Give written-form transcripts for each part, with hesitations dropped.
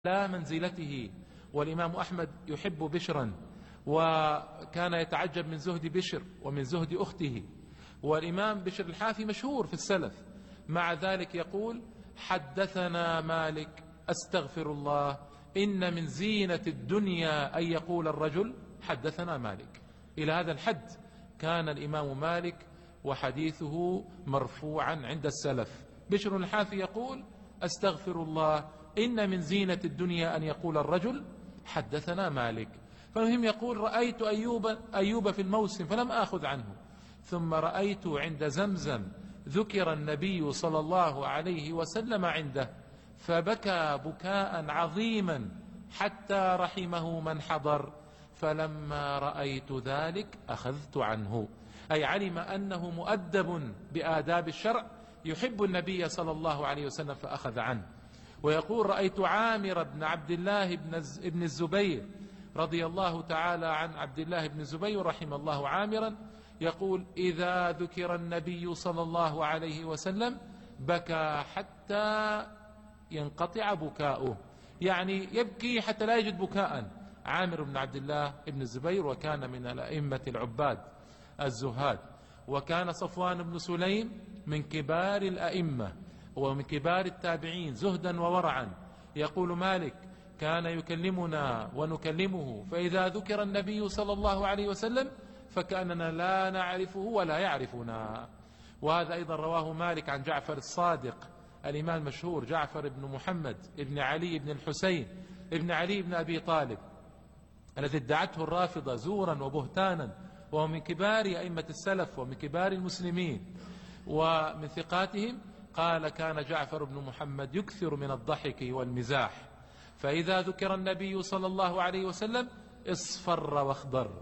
لا منزلته. والإمام أحمد يحب بشرا، وكان يتعجب من زهد بشر ومن زهد أخته. والإمام بشر الحافي مشهور في السلف، مع ذلك يقول: حدثنا مالك أستغفر الله إن من زينة الدنيا أن يقول الرجل حدثنا مالك. إلى هذا الحد كان الإمام مالك وحديثه مرفوعا عند السلف. بشر الحافي يقول: أستغفر الله إن من زينة الدنيا أن يقول الرجل حدثنا مالك. فالمهم يقول: رأيت أيوب في الموسم فلم آخذ عنه، ثم رأيت عند زمزم ذكر النبي صلى الله عليه وسلم عنده فبكى بكاء عظيما حتى رحمه من حضر، فلما رأيت ذلك أخذت عنه. أي علم أنه مؤدب بآداب الشرع، يحب النبي صلى الله عليه وسلم فأخذ عنه. ويقول: رأيت عامر بن عبد الله بن الزبير رضي الله تعالى عن عبد الله بن الزبير رحم الله عامرا، يقول: إذا ذكر النبي صلى الله عليه وسلم بكى حتى ينقطع بكاؤه، يعني يبكي حتى لا يجد بكاء. عامر بن عبد الله بن الزبير، وكان من الأئمة العباد الزهاد. وكان صفوان بن سليم من كبار الأئمة ومن كبار التابعين زهدا وورعا. يقول مالك: كان يكلمنا ونكلمه، فإذا ذكر النبي صلى الله عليه وسلم فكأننا لا نعرفه ولا يعرفنا. وهذا أيضا رواه مالك عن جعفر الصادق، الإمام المشهور جعفر بن محمد بن علي بن الحسين بن علي بن أبي طالب، الذي ادعته الرافضة زورا وبهتانا، وهو من كبار أئمة السلف ومن كبار المسلمين ومن ثقاتهم. قال: كان جعفر بن محمد يكثر من الضحك والمزاح، فإذا ذكر النبي صلى الله عليه وسلم اصفر واخضر.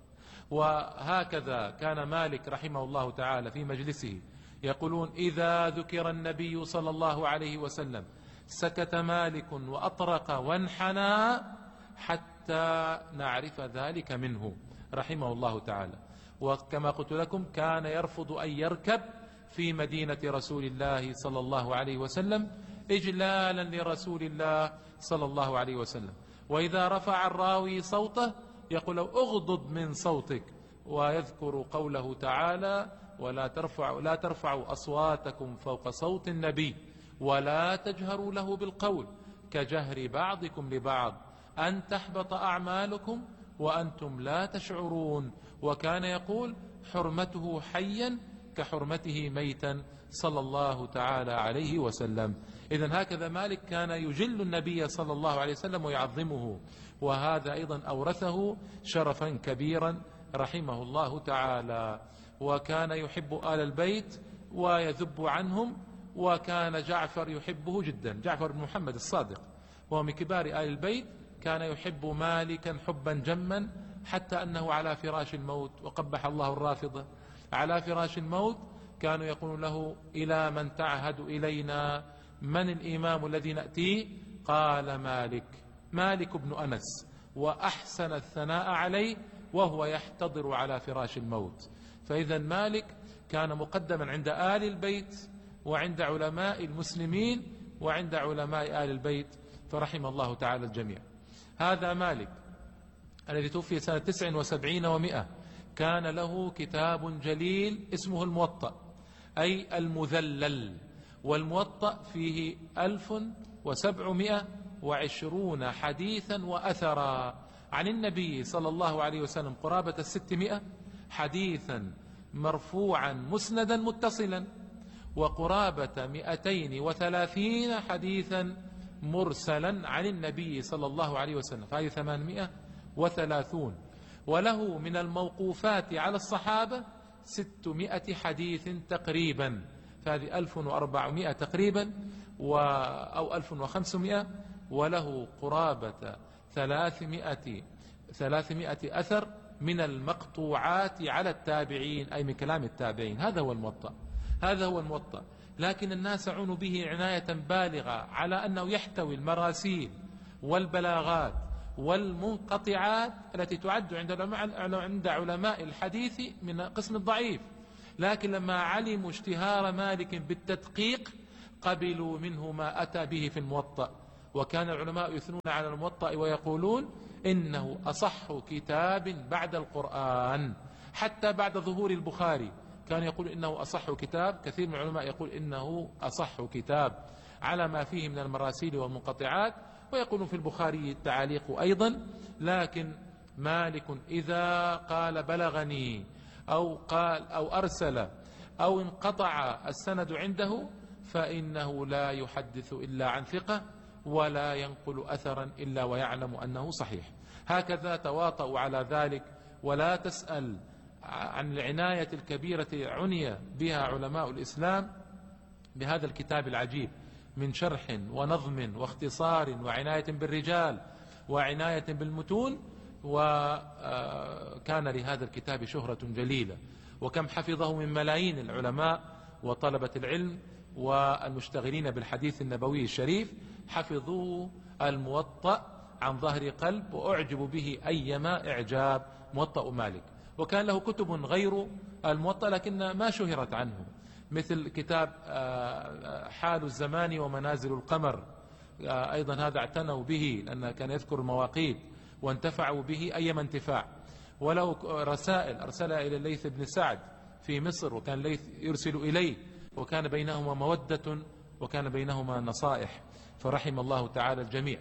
وهكذا كان مالك رحمه الله تعالى في مجلسه يقولون: إذا ذكر النبي صلى الله عليه وسلم سكت مالك وأطرق وانحنى حتى نعرف ذلك منه رحمه الله تعالى. وكما قلت لكم كان يرفض أن يركب في مدينة رسول الله صلى الله عليه وسلم إجلالا لرسول الله صلى الله عليه وسلم. وإذا رفع الراوي صوته يقول: اغضض من صوتك، ويذكر قوله تعالى: لا ترفعوا أصواتكم فوق صوت النبي ولا تجهروا له بالقول كجهر بعضكم لبعض أن تحبط أعمالكم وأنتم لا تشعرون. وكان يقول: حرمته حيا كحرمته ميتا صلى الله تعالى عليه وسلم. إذن هكذا مالك كان يجل النبي صلى الله عليه وسلم ويعظمه، وهذا أيضا أورثه شرفا كبيرا رحمه الله تعالى. وكان يحب آل البيت ويذب عنهم، وكان جعفر يحبه جدا، جعفر بن محمد الصادق وهو من كبار آل البيت. كان يحب مالكا حبا جما حتى أنه على فراش الموت، وقبح الله الرافضة، على فراش الموت كانوا يقولون له: إلى من تعهد إلينا؟ من الإمام الذي نأتيه؟ قال: مالك بن أنس، وأحسن الثناء عليه وهو يحتضر على فراش الموت. فإذا مالك كان مقدما عند آل البيت وعند علماء المسلمين وعند علماء آل البيت، فرحم الله تعالى الجميع. هذا مالك الذي توفي سنة 79 و100، كان له كتاب جليل اسمه الموطأ، أي المذلل. والموطأ فيه 1720 حديثا وأثرا عن النبي صلى الله عليه وسلم، قرابة 600 حديثا مرفوعا مسندا متصلا، وقرابة 230 حديثا مرسلا عن النبي صلى الله عليه وسلم، فهذه 830. وله من الموقوفات على الصحابة 600 حديث تقريبا، فهذه 1400 تقريبا أو 1500. وله قرابة 300 أثر من المقطوعات على التابعين، أي من كلام التابعين. هذا هو الموطأ. لكن الناس عنوا به عناية بالغة على أنه يحتوي المراسيل والبلاغات والمنقطعات التي تعد عند علماء الحديث من قسم الضعيف. لكن لما علموا اشتهار مالك بالتدقيق قبلوا منه ما أتى به في الموطأ، وكان العلماء يثنون على الموطأ ويقولون إنه أصح كتاب بعد القرآن، حتى بعد ظهور البخاري كان يقول إنه أصح كتاب. كثير من العلماء يقول إنه أصح كتاب على ما فيه من المراسيل والمنقطعات، ويقول في البخاري التعاليق أيضا. لكن مالك إذا قال بلغني أو قال أو أرسل أو انقطع السند عنده فإنه لا يحدث إلا عن ثقة، ولا ينقل أثرا إلا ويعلم أنه صحيح. هكذا تواطؤوا على ذلك. ولا تسأل عن العناية الكبيرة عني بها علماء الإسلام بهذا الكتاب العجيب من شرح ونظم واختصار وعناية بالرجال وعناية بالمتون. وكان لهذا الكتاب شهرة جليلة، وكم حفظه من ملايين العلماء وطلبة العلم والمشتغلين بالحديث النبوي الشريف، حفظوا الموطأ عن ظهر قلب وأعجبوا به أيما إعجاب، موطأ مالك. وكان له كتب غير الموطأ لكن ما شهرت عنه، مثل كتاب حال الزمان ومنازل القمر، أيضا هذا اعتنوا به لأنه كان يذكر المواقيت وانتفعوا به أيما انتفاع. ولو رسائل أرسلها إلى الليث بن سعد في مصر، وكان الليث يرسل إليه، وكان بينهما مودة وكان بينهما نصائح، فرحم الله تعالى الجميع.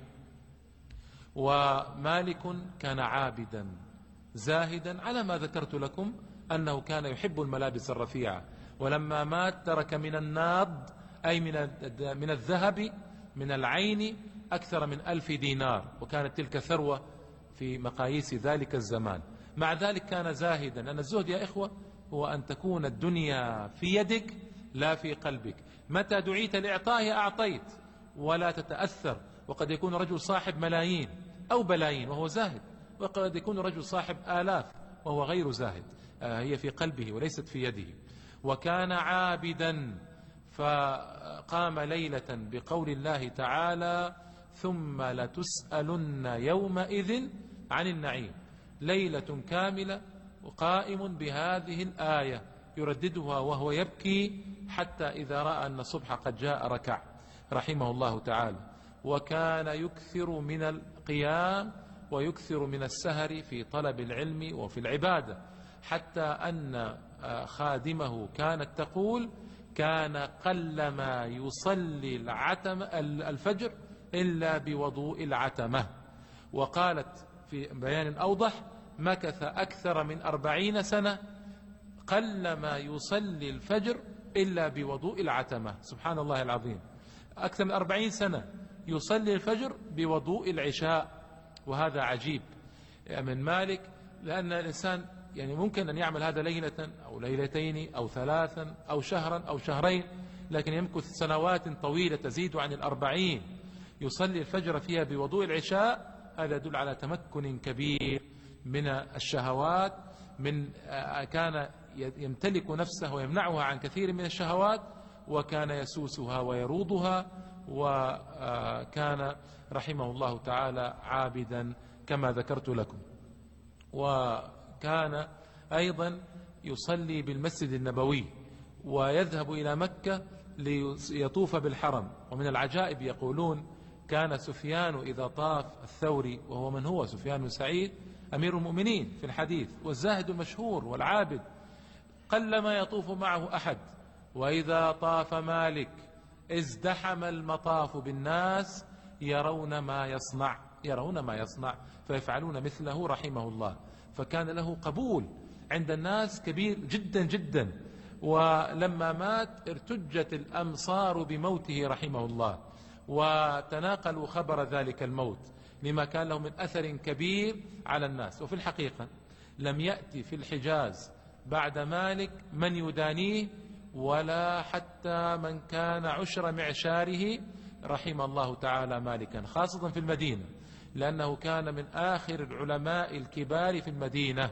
ومالك كان عابدا زاهدا على ما ذكرت لكم أنه كان يحب الملابس الرفيعة، ولما مات ترك من الناض أي من الذهب من العين أكثر من 1000 دينار، وكانت تلك ثروة في مقاييس ذلك الزمان. مع ذلك كان زاهدا، لأن الزهد يا إخوة هو أن تكون الدنيا في يدك لا في قلبك، متى دعيت لإعطائها أعطيت ولا تتأثر. وقد يكون رجل صاحب ملايين أو بلايين وهو زاهد، وقد يكون رجل صاحب آلاف وهو غير زاهد، هي في قلبه وليست في يده. وكان عابدا، فقام ليلة بقول الله تعالى ثم لتسألن يومئذ عن النعيم، ليلة كاملة وقائم بهذه الآية يرددها وهو يبكي حتى إذا رأى أن الصبح قد جاء ركع رحمه الله تعالى. وكان يكثر من القيام ويكثر من السهر في طلب العلم وفي العبادة، حتى أن خادمه كانت تقول كان قلما يصلي الفجر إلا بوضوء العتمة. وقالت في بيان أوضح مكث أكثر من 40 سنة قلما يصلي الفجر إلا بوضوء العتمة. سبحان الله العظيم، أكثر من 40 سنة يصلي الفجر بوضوء العشاء. وهذا عجيب من مالك، لأن الإنسان يعني ممكن أن يعمل هذا ليلة أو ليلتين أو 3 أو شهرا أو شهرين، لكن يمكث سنوات طويلة تزيد عن 40 يصلي الفجر فيها بوضوء العشاء. هذا يدل على تمكن كبير من الشهوات، كان يمتلك نفسه ويمنعها عن كثير من الشهوات، وكان يسوسها ويروضها، وكان رحمه الله تعالى عابدا كما ذكرت لكم. وكان أيضا يصلي بالمسجد النبوي ويذهب إلى مكة ليطوف بالحرم. ومن العجائب يقولون كان سفيان إذا طاف الثوري، وهو من هو سفيان بن سعيد أمير المؤمنين في الحديث والزاهد المشهور والعابد، قلما يطوف معه أحد. وإذا طاف مالك ازدحم المطاف بالناس يرون ما يصنع فيفعلون مثله رحمه الله. فكان له قبول عند الناس كبير جدا جدا. ولما مات ارتجت الأمصار بموته رحمه الله، وتناقلوا خبر ذلك الموت لما كان له من أثر كبير على الناس. وفي الحقيقة لم يأتي في الحجاز بعد مالك من يدانيه، ولا حتى من كان عشر معشاره رحم الله تعالى مالكا، خاصة في المدينة، لأنه كان من آخر العلماء الكبار في المدينة،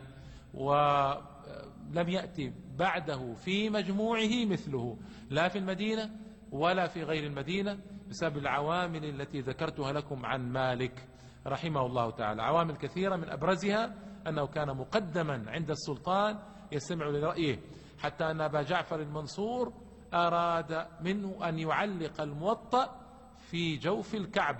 ولم يأتي بعده في مجموعه مثله، لا في المدينة ولا في غير المدينة، بسبب العوامل التي ذكرتها لكم عن مالك رحمه الله تعالى. عوامل كثيرة، من أبرزها أنه كان مقدما عند السلطان يستمع لرأيه، حتى أن أبا جعفر المنصور أراد منه أن يعلق الموطأ في جوف الكعبة،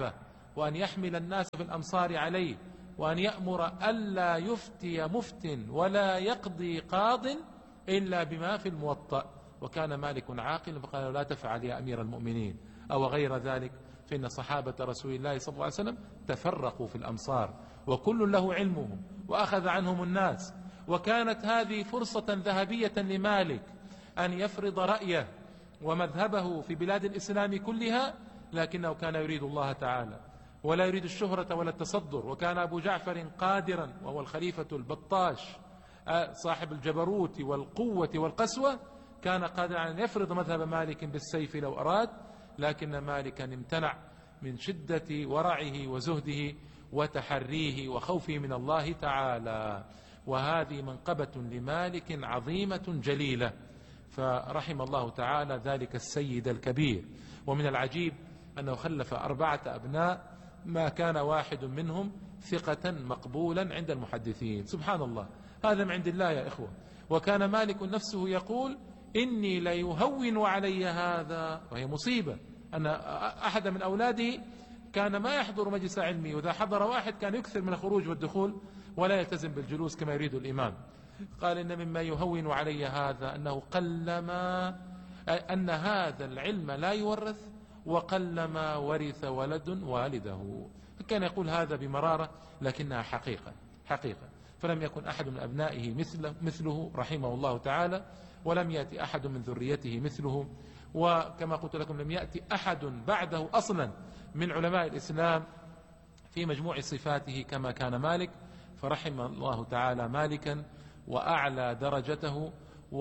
وأن يحمل الناس في الأمصار عليه، وأن يأمر ألا يفتي مفت ولا يقضي قاض إلا بما في الموطأ. وكان مالك عاقل فقال لا تفعل يا أمير المؤمنين أو غير ذلك، فإن صحابة رسول الله صلى الله عليه وسلم تفرقوا في الأمصار وكل له علمهم وأخذ عنهم الناس. وكانت هذه فرصة ذهبية لمالك أن يفرض رأيه ومذهبه في بلاد الإسلام كلها، لكنه كان يريد الله تعالى ولا يريد الشهرة ولا التصدر. وكان أبو جعفر قادرا، وهو الخليفة البطاش صاحب الجبروت والقوة والقسوة، كان قادرا أن يفرض مذهب مالك بالسيف لو أراد، لكن مالكا امتنع من شدة ورعه وزهده وتحريه وخوفه من الله تعالى. وهذه منقبة لمالك عظيمة جليلة، فرحم الله تعالى ذلك السيد الكبير. ومن العجيب أنه خلف 4 أبناء ما كان واحد منهم ثقة مقبولا عند المحدثين. سبحان الله، هذا من عند الله يا إخوة. وكان مالك نفسه يقول إني ليهون علي هذا، وهي مصيبة أن أحد من أولاده كان ما يحضر مجلس علمي، وإذا حضر واحد كان يكثر من الخروج والدخول ولا يلتزم بالجلوس كما يريد الإمام. قال إن مما يهون علي هذا أنه قلما أن هذا العلم لا يورث، وقلما ورث ولد والده. كان يقول هذا بمرارة لكنها حقيقة. فلم يكن أحد من أبنائه مثله رحمه الله تعالى، ولم يأتي أحد من ذريته مثله. وكما قلت لكم لم يأتي أحد بعده أصلا من علماء الإسلام في مجموع صفاته كما كان مالك. فرحم الله تعالى مالكا وأعلى درجته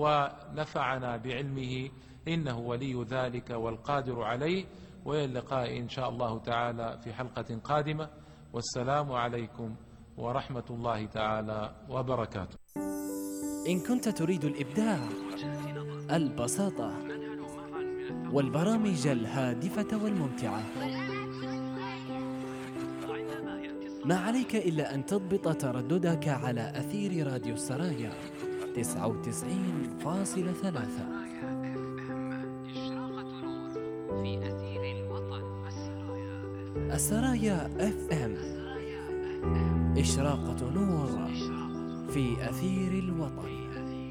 ونفعنا بعلمه، إنه ولي ذلك والقادر عليه. وإلى اللقاء إن شاء الله تعالى في حلقة قادمة، والسلام عليكم ورحمة الله تعالى وبركاته. إن كنت تريد الإبداع، البساطة، والبرامج الهادفة والممتعة، ما عليك إلا أن تضبط ترددك على أثير راديو السرايا 99.3. السرايا FM، إشراقة نور في أثير الوطن.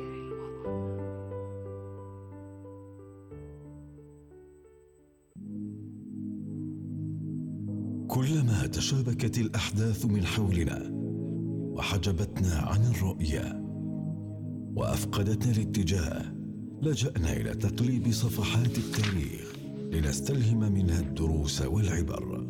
كلما تشابكت الأحداث من حولنا وحجبتنا عن الرؤية وأفقدتنا الاتجاه، لجأنا إلى تقليب صفحات التاريخ لنستلهم منها الدروس والعبر.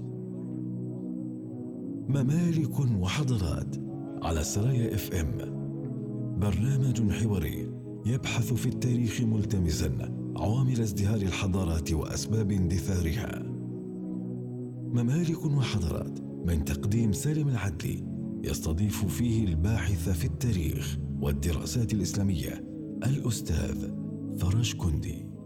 ممالك وحضارات على السرايا FM، برنامج حواري يبحث في التاريخ ملتمسا عوامل ازدهار الحضارات وأسباب اندثارها. ممالك وحضارات من تقديم سالم العدلي، يستضيف فيه الباحث في التاريخ والدراسات الإسلامية الأستاذ فرج كندي.